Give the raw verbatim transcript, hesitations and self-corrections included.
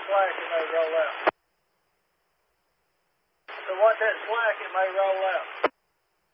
slack, it may roll out. So watch that slack, it may roll out.